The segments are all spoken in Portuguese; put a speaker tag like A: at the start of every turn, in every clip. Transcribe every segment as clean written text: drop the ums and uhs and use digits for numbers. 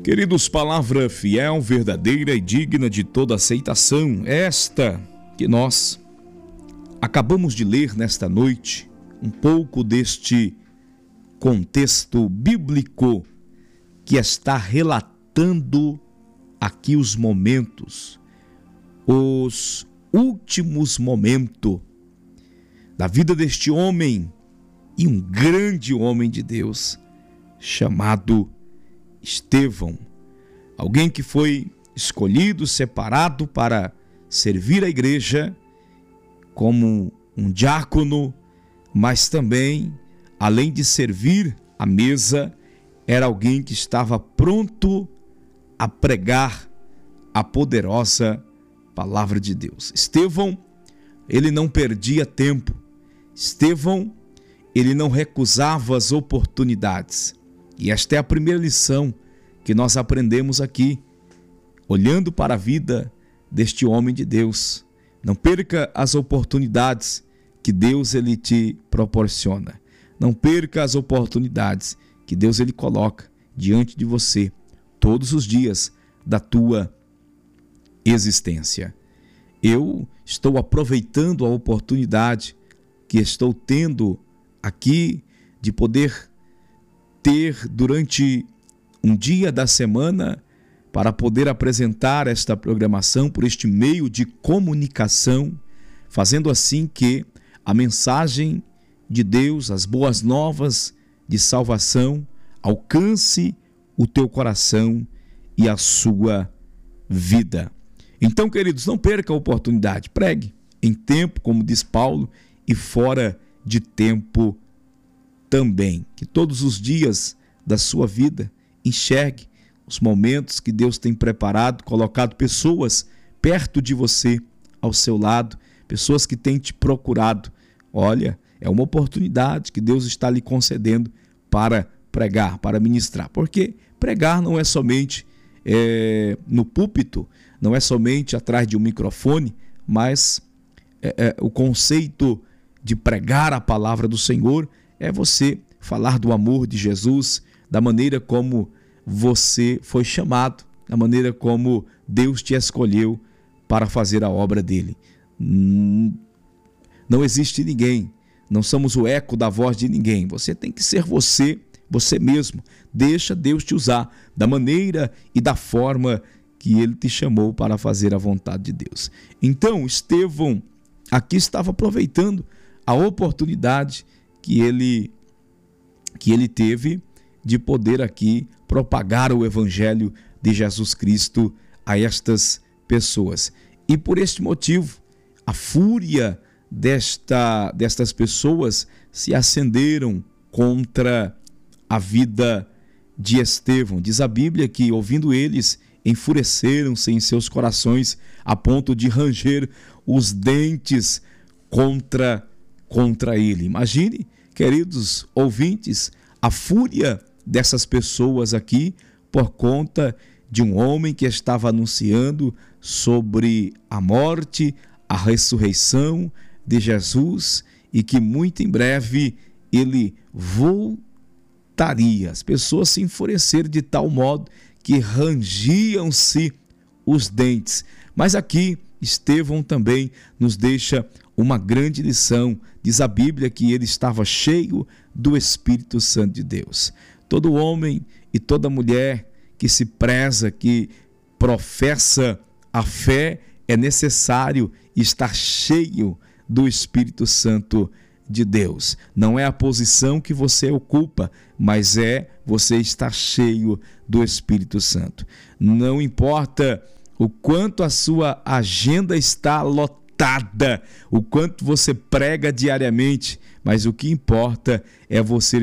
A: Queridos, palavra fiel, verdadeira e digna de toda aceitação, esta que nós acabamos de ler nesta noite, um pouco deste contexto bíblico que está relatando aqui os momentos, os últimos momentos da vida deste homem e um grande homem de Deus chamado Estevão, alguém que foi escolhido, separado para servir a igreja como um diácono, mas também, além de servir a mesa, era alguém que estava pronto a pregar a poderosa palavra de Deus. Estevão, ele não perdia tempo. Estevão, ele não recusava as oportunidades. E esta é a primeira lição que nós aprendemos aqui, olhando para a vida deste homem de Deus. Não perca as oportunidades que Deus ele te proporciona. Não perca as oportunidades que Deus ele coloca diante de você todos os dias da tua existência. Eu estou aproveitando a oportunidade que estou tendo aqui de poder ter durante um dia da semana para poder apresentar esta programação por este meio de comunicação, fazendo assim que a mensagem de Deus, as boas novas de salvação, alcance o teu coração e a sua vida. Então, queridos, não perca a oportunidade, pregue em tempo, como diz Paulo, e fora de tempo também. Que todos os dias da sua vida enxergue os momentos que Deus tem preparado, colocado pessoas perto de você, ao seu lado, pessoas que têm te procurado. Olha, é uma oportunidade que Deus está lhe concedendo para pregar, para ministrar. Porque pregar não é somente no púlpito, não é somente atrás de um microfone, mas o conceito de pregar a palavra do Senhor é você falar do amor de Jesus, da maneira como você foi chamado, da maneira como Deus te escolheu para fazer a obra dele. Não existe ninguém, não somos o eco da voz de ninguém. Você tem que ser você mesmo. Deixa Deus te usar da maneira e da forma que ele te chamou para fazer a vontade de Deus. Então, Estevão aqui estava aproveitando a oportunidade que ele teve de poder aqui propagar o evangelho de Jesus Cristo a estas pessoas. E por este motivo, a fúria destas pessoas se acenderam contra a vida de Estevão. Diz a Bíblia que, ouvindo eles, enfureceram-se em seus corações a ponto de ranger os dentes contra ele. Imagine, queridos ouvintes, a fúria dessas pessoas aqui por conta de um homem que estava anunciando sobre a morte, a ressurreição de Jesus e que muito em breve ele voltaria. As pessoas se enfureceram de tal modo que rangiam-se os dentes. Mas aqui Estevão também nos deixa uma grande lição. Diz a Bíblia que ele estava cheio do Espírito Santo de Deus. Todo homem e toda mulher que se preza, que professa a fé, é necessário estar cheio do Espírito Santo de Deus. Não é a posição que você ocupa, mas é você estar cheio do Espírito Santo. Não importa o quanto a sua agenda está lotada, o quanto você prega diariamente, mas o que importa é você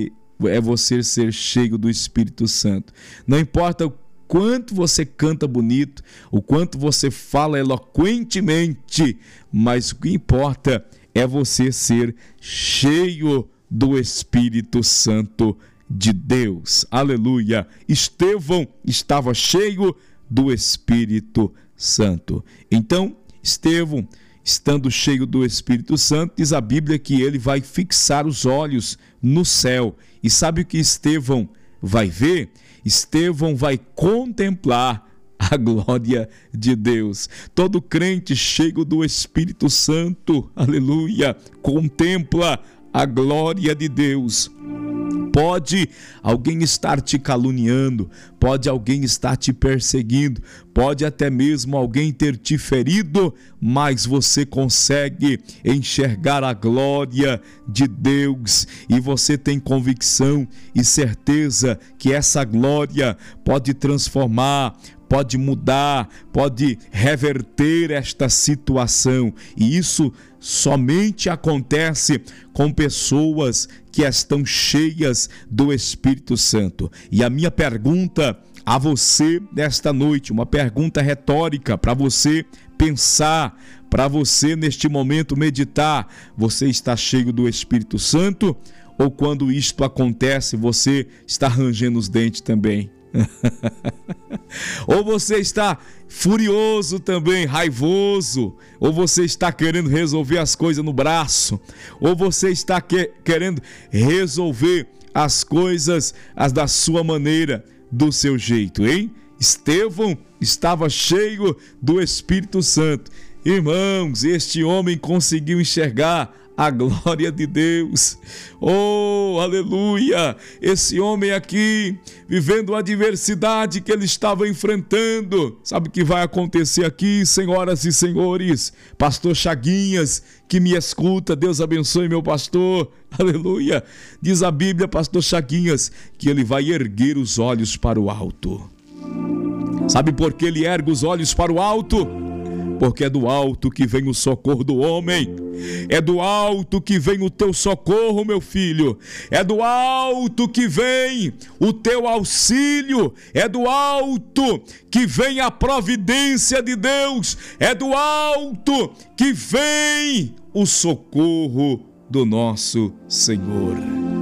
A: ser cheio do Espírito Santo. Não importa o quanto você canta bonito, o quanto você fala eloquentemente, mas o que importa é você ser cheio do Espírito Santo de Deus. Aleluia! Estevão estava cheio do Espírito Santo. Então, Estevão, estando cheio do Espírito Santo, diz a Bíblia que ele vai fixar os olhos no céu. E sabe o que Estevão vai ver, Estevão vai contemplar a glória de Deus. Todo crente cheio do Espírito Santo, aleluia, contempla a glória de Deus. Pode alguém estar te caluniando, pode alguém estar te perseguindo, pode até mesmo alguém ter te ferido, mas você consegue enxergar a glória de Deus e você tem convicção e certeza que essa glória pode transformar, pode mudar, pode reverter esta situação. E isso somente acontece com pessoas que estão cheias do Espírito Santo. E a minha pergunta a você nesta noite, uma pergunta retórica para você pensar, para você neste momento meditar: você está cheio do Espírito Santo? Ou quando isto acontece, você está rangendo os dentes também? Ou você está furioso também, raivoso, ou você está querendo resolver as coisas no braço, ou você está querendo resolver as coisas da sua maneira, do seu jeito, hein? Estevão estava cheio do Espírito Santo. Irmãos, este homem conseguiu enxergar a glória de Deus. Oh, aleluia! Esse homem aqui, vivendo a adversidade que ele estava enfrentando. Sabe o que vai acontecer aqui, senhoras e senhores? Pastor Chaguinhas, que me escuta, Deus abençoe meu pastor. Aleluia! Diz a Bíblia, pastor Chaguinhas, que ele vai erguer os olhos para o alto. Sabe por que ele ergue os olhos para o alto? Porque é do alto que vem o socorro do homem. É do alto que vem o teu socorro, meu filho. É do alto que vem o teu auxílio. É do alto que vem a providência de Deus. É do alto que vem o socorro do nosso Senhor.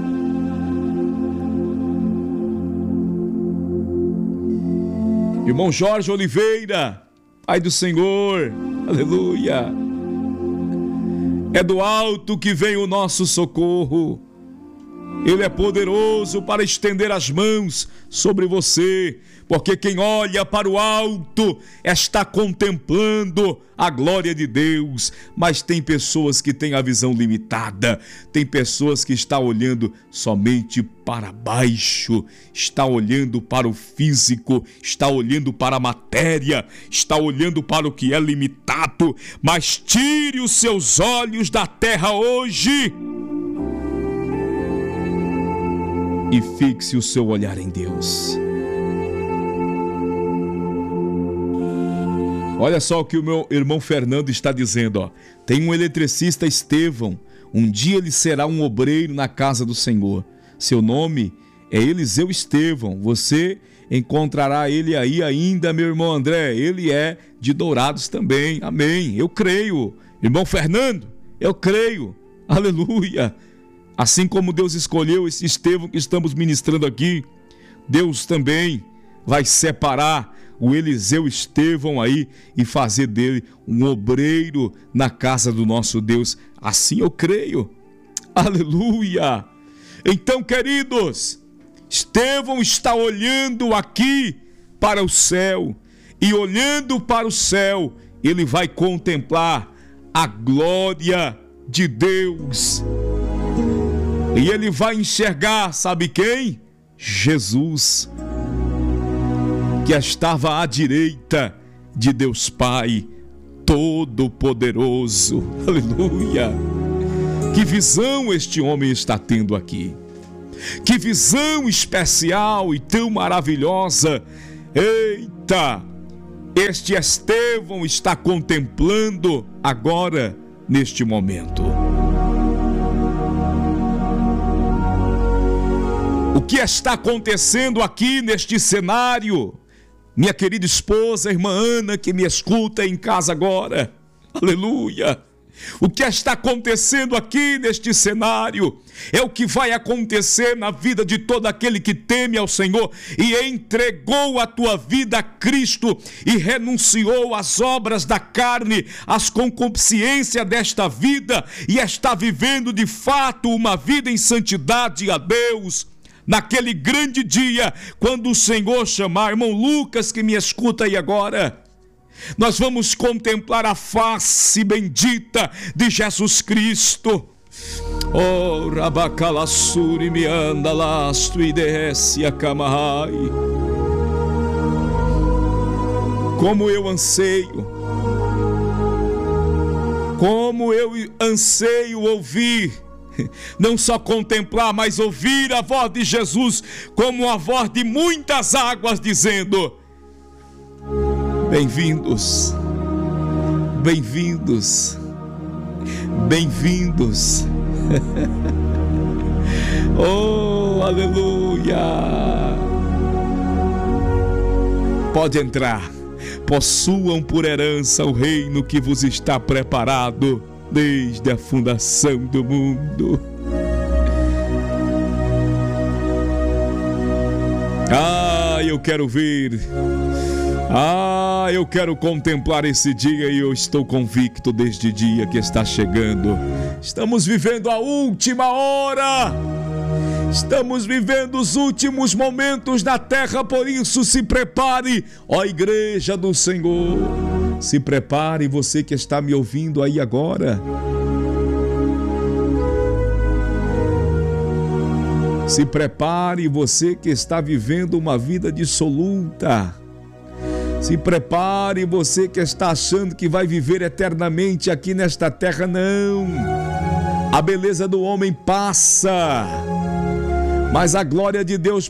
A: Irmão Jorge Oliveira, Pai do Senhor, aleluia. É do alto que vem o nosso socorro. Ele é poderoso para estender as mãos sobre você, porque quem olha para o alto está contemplando a glória de Deus. Mas tem pessoas que têm a visão limitada, tem pessoas que estão olhando somente para baixo, está olhando para o físico, está olhando para a matéria, está olhando para o que é limitado. Mas tire os seus olhos da terra hoje e fixe o seu olhar em Deus. Olha só o que o meu irmão Fernando está dizendo, ó. Tem um eletricista Estevão. Um dia ele será um obreiro na casa do Senhor. Seu nome é Eliseu Estevão. Você encontrará ele aí ainda, meu irmão André. Ele é de Dourados também. Amém. Eu creio. Irmão Fernando, eu creio. Aleluia. Assim como Deus escolheu esse Estevão que estamos ministrando aqui, Deus também vai separar o Eliseu Estevão aí e fazer dele um obreiro na casa do nosso Deus. Assim eu creio. Aleluia! Então, queridos, Estevão está olhando aqui para o céu, e olhando para o céu, ele vai contemplar a glória de Deus. E ele vai enxergar, sabe quem? Jesus, que estava à direita de Deus Pai Todo-Poderoso. Aleluia! Que visão este homem está tendo aqui. Que visão especial e tão maravilhosa. Eita! Este Estevão está contemplando agora, neste momento. O que está acontecendo aqui neste cenário? Minha querida esposa, irmã Ana, que me escuta em casa agora. Aleluia! O que está acontecendo aqui neste cenário é o que vai acontecer na vida de todo aquele que teme ao Senhor e entregou a tua vida a Cristo e renunciou às obras da carne, às concupiscências desta vida e está vivendo de fato uma vida em santidade a Deus. naquele grande dia, quando o Senhor chamar, irmão Lucas que me escuta aí agora, nós vamos contemplar a face bendita de Jesus Cristo. Oh, Rabacalassuri me anda lasto e desce a camai. Como eu anseio ouvir, não só contemplar, mas ouvir a voz de Jesus como a voz de muitas águas dizendo: bem-vindos, bem-vindos, bem-vindos. Oh, aleluia! Pode entrar, possuam por herança o reino que vos está preparado desde a fundação do mundo. Ah, eu quero ver. Ah, eu quero contemplar esse dia e eu estou convicto desde o dia que está chegando. Estamos vivendo a última hora. Estamos vivendo os últimos momentos na terra, por isso se prepare, ó igreja do Senhor. Se prepare, você que está me ouvindo aí agora. Se prepare, você que está vivendo uma vida dissoluta. Se prepare, você que está achando que vai viver eternamente aqui nesta terra. Não. A beleza do homem passa, mas a glória de Deus